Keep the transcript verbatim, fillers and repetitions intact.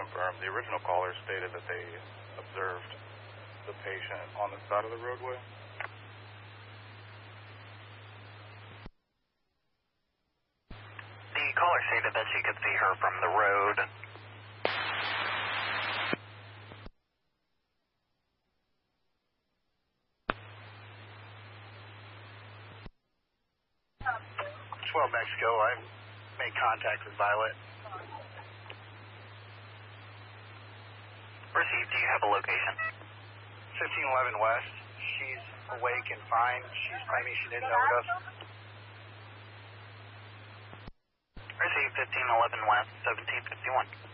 confirm, the original caller stated that they observed the patient on the side of the roadway. The caller stated that she could see her from the road. twelve Mexico, I made contact with Violet. Received, do you have a location? fifteen eleven West, she's awake and fine. She's claiming she didn't overdose. Received, fifteen eleven West, seventeen fifty-one.